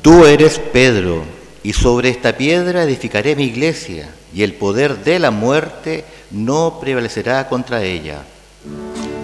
Tú eres Pedro, y sobre esta piedra edificaré mi iglesia, y el poder de la muerte no prevalecerá contra ella.